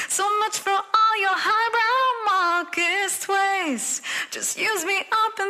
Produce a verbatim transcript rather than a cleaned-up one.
So much for all your highbrow Marcus ways. Just use me up and